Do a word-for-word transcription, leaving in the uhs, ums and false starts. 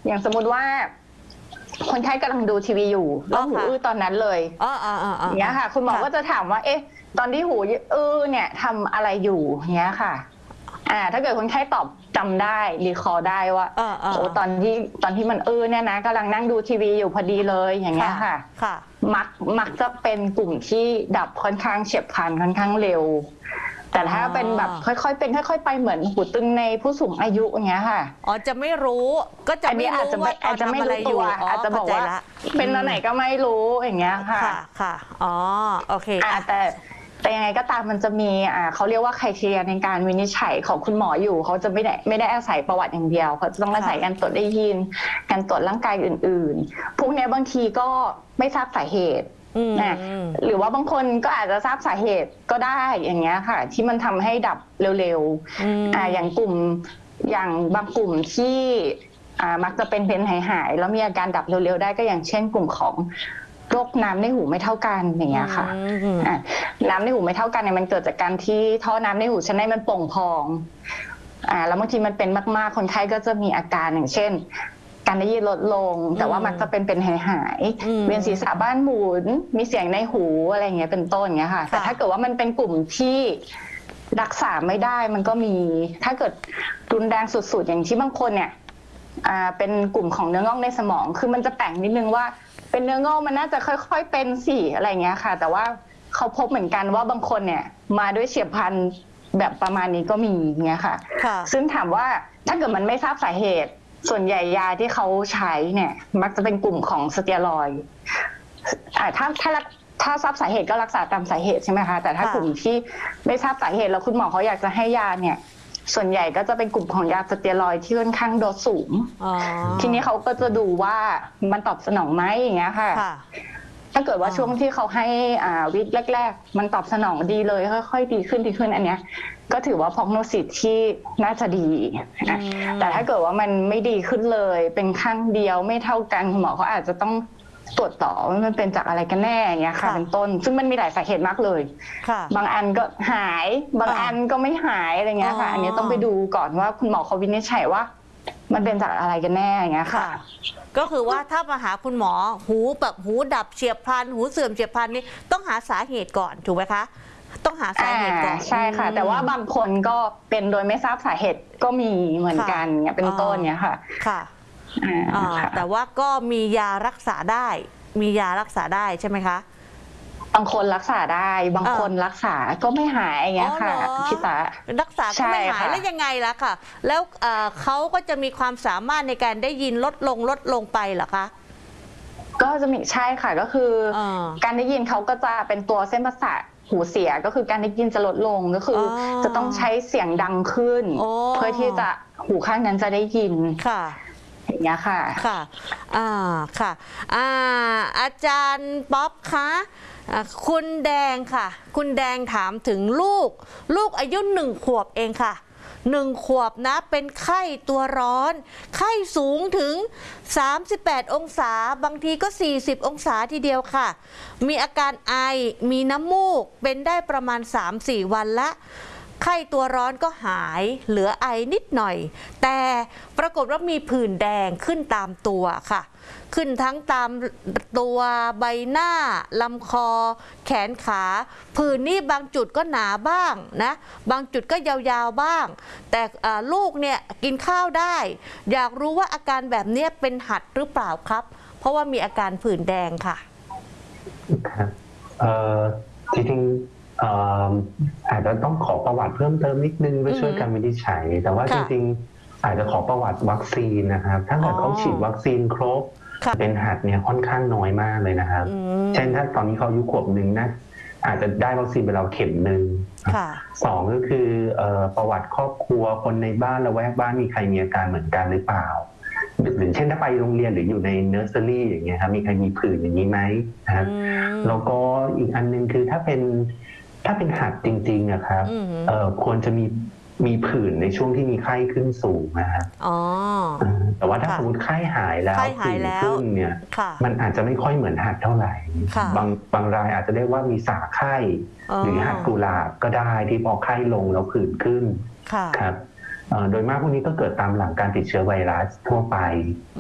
อย่างสมมติว่าคนไข้กำลังดูทีวีอยู่แล้วหูอื้อตอนนั้นเลยอย่างเงี้ยค่ะคุณหมอก็จะถามว่าเอ๊ะตอนที่หูอื้อเนี่ยทำอะไรอยู่เงี้ยค่ะอ่าถ้าเกิดคนไข้ตอบจำได้รีคอร์ได้ว่าโอ้ตอนที่ตอนที่มันอื้อเนี่ยนะกำลังนั่งดูทีวีอยู่พอดีเลยอย่างเงี้ยค่ะมักมักจะเป็นกลุ่มที่ดับค่อนข้างเฉียบพลันค่อนข้างเร็วแต่ถ้าเป็นแบบค่อยๆเป็นค่อยๆไปเหมือนหูตึงในผู้สูงอายุอย่างเงี้ยค่ะอ๋อจะไม่รู้ก็จะไม่รู้ว่าตอนทำอะไรอยู่อาจจะบอกว่าเป็นตอนไหนก็ไม่รู้อย่างเงี้ยค่ะค่ะอ๋อโอเคแต่แต่ยังไงก็ตามมันจะมีอ่าเขาเรียกว่าไครทีเรียในการวินิจฉัยของคุณหมออยู่เขาจะไม่ได้ไม่ได้อาศัยประวัติอย่างเดียวเขาจะต้องอาศัยการตรวจได้ยินการตรวจร่างกายอื่นๆพวกนี้บางทีก็ไม่ทราบสาเหตุนะหรือว่าบางคนก็อาจจะทราบสาเหตุก็ได้อย่างเงี้ยค่ะที่มันทำให้ดับเร็วๆอ่าอย่างกลุ่มอย่างบางกลุ่มที่อ่ามักจะเป็นเป็นหายๆแล้วมีอาการดับเร็วๆได้ก็อย่างเช่นกลุ่มของโรคน้ำในหูไม่เท่ากันอย่างเงี้ยค่ะน้ำในหูไม่เท่ากันเนี่ยมันเกิดจากการที่ท่อน้ำในหูชั้นในมันโป่งพองอ่าแล้วบางทีมันเป็นมากๆคนไข้ก็จะมีอาการอย่างเช่นการได้ยินลดลงแต่ว่ามักจะเป็นเป็นหายหายเวียนศีรษะบ้านหมุนมีเสียงในหูอะไรเงี้ยเป็นต้นเงี้ยค่ะแต่ถ้าเกิดว่ามันเป็นกลุ่มที่รักษาไม่ได้มันก็มีถ้าเกิดรุนแรงสุดๆอย่างที่บางคนเนี่ยอ่าเป็นกลุ่มของเนื้องอกในสมองคือมันจะแปลกนิดนึงว่าเป็นเนื้องอกมันน่าจะค่อยๆเป็นสิอะไรเงี้ยค่ะแต่ว่าเขาพบเหมือนกันว่าบางคนเนี่ยมาด้วยเฉียบพลันแบบประมาณนี้ก็มีเงี้ยค่ะซึ่งถามว่าถ้าเกิดมันไม่ทราบสาเหตุส่วนใหญ่ยาที่เขาใช้เนี่ยมักจะเป็นกลุ่มของสเตียรอยด์ถ้าถ้าถ้าทราบสาเหตุก็รักษาตามสาเหตุใช่ไหมคะแต่ถ้ากลุ่มที่ไม่ทราบสาเหตุแล้วคุณหมอเขาอยากจะให้ยาเนี่ยส่วนใหญ่ก็จะเป็นกลุ่มของยาสเตียรอยด์ที่ค่อนข้างโดสสูงทีนี้เขาก็จะดูว่ามันตอบสนองไหมอย่างเงี้ยค่ะถ้าเกิดว่าช่วงที่เขาให้อ่าวิกแรกๆมันตอบสนองดีเลยค่อยๆดีขึ้นดีขึ้นอันเนี้ยก็ถือว่า prognosis ที่น่าจะดีนะแต่ถ้าเกิดว่ามันไม่ดีขึ้นเลยเป็นข้างเดียวไม่เท่ากันคุณหมอเขาอาจจะต้องตรวจต่อว่ามันเป็นจากอะไรกันแน่อย่างเงี้ยค่ะเป็นต้นซึ่งมันมีหลายสาเหตุมากเลยบางอันก็หายบางอันก็ไม่หายอะไรเงี้ยค่ะอันนี้ต้องไปดูก่อนว่าคุณหมอเขาวินิจฉัยว่ามันเป็นจากอะไรกันแน่อย่างเงี้ยค่ะก็คือว่าถ้ามาหาคุณหมอหูแบบหูดับเฉียบพลันหูเสื่อมเฉียบพลันนี่ต้องหาสาเหตุก่อนถูกไหมคะต้องหาสาเหตุก่อนใช่ค่ะแต่ว่าบางคนก็เป็นโดยไม่ทราบสาเหตุก็มีเหมือนกันเนี่ยเป็นต้นเนี่ยค่ะค่ะแต่ว่าก็มียารักษาได้มียารักษาได้ใช่ไหมคะบางคนรักษาได้บางคนรักษาก็ไม่หายอย่างเงี้ยค่ะพี่ตารักษาก็ไม่หายแล้วยังไงล่ะค่ะแล้วเขาก็จะมีความสามารถในการได้ยินลดลงลดลงไปเหรอคะก็จะมีใช่ค่ะก็คือการได้ยินเขาก็จะเป็นตัวเส้นประสาทหูเสียก็คือการได้ยินจะลดลงก็คือจะต้องใช้เสียงดังขึ้นเพื่อที่จะหูข้างนั้นจะได้ยินค่ะอย่างเงี้ยค่ะค่ะอ่าค่ะอ่าอาจารย์ป๊อปคะคุณแดงค่ะคุณแดงถามถึงลูกลูกอายุหนึ่งขวบเองค่ะหนึ่งขวบนะเป็นไข้ตัวร้อนไข้สูงถึงสามสิบแปดองศาบางทีก็สี่สิบองศาทีเดียวค่ะมีอาการไอมีน้ำมูกเป็นได้ประมาณ สามถึงสี่ วันละไข้ตัวร้อนก็หายเหลือไอนิดหน่อยแต่ปรากฏว่ามีผื่นแดงขึ้นตามตัวค่ะขึ้นทั้งตามตัวใบหน้าลำคอแขนขาผื่นนี่บางจุดก็หนาบ้างนะบางจุดก็ยาวๆบ้างแต่ลูกเนี่ยกินข้าวได้อยากรู้ว่าอาการแบบนี้เป็นหัดหรือเปล่าครับเพราะว่ามีอาการผื่นแดงค่ะครับเอ่อจริงๆอาจจะต้องขอประวัติเพิ่มเติมนิดนึงเพื่อช่วยการวินิจฉัยแต่ว่าจริงๆอาจจะขอประวัติวัคซีนนะครับถ้าเกิดเขาฉีดวัคซีนครบเป็นหัดเนี่ยค่อนข้างน้อยมากเลยนะครับเช่นถ้าตอนนี้เขาอายุขวบหนึ่งนะอาจจะได้วัคซีนไปแล้วเข็มหนึ่งสองก็คือประวัติครอบครัวคนในบ้านละแวกบ้านมีใครมีอาการเหมือนกันหรือเปล่าหรือเช่นถ้าไปโรงเรียนหรืออยู่ในเนอร์เซอรี่อย่างเงี้ยครับมีใครมีผื่นอย่างนี้ไหมนะครับแล้วก็อีกอันนึงคือถ้าเป็นถ้าเป็นหัดจริงๆนะครับควรจะมีมีผื่นในช่วงที่มีไข้ขึ้นสูงนะครับแต่ว่าถ้าสมมติไข้หายแล้วผื่นขึ้นเนี่ยมันอาจจะไม่ค่อยเหมือนหัดเท่าไหร่บางบางรายอาจจะเรียกว่ามีสาไข้หรือหัดกุหลาบก็ได้ที่พอไข้ลงแล้วผื่นขึ้นครับโดยมากพวกนี้ก็เกิดตามหลังการติดเชื้อไวรัสทั่วไป